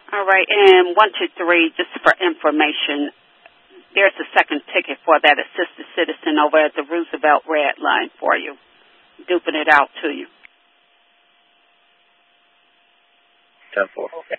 All right, and 123, just for information, there's a second ticket for that assisted citizen over at the Roosevelt Red Line for you. Duping it out to you. 10-4. Okay.